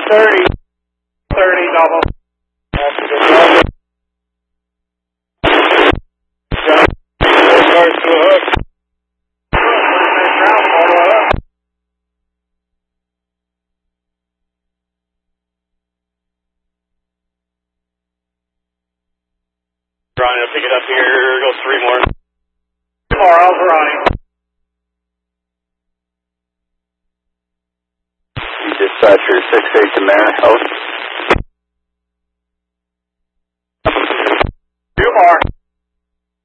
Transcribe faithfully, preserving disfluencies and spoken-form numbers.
thirty, thirty double. That's a good one. Starts to a hook. Ronnie, I'll pick it up here. Goes three more. Three more. How's Ronnie? Dispatcher six eight to Mare. Out. Two more.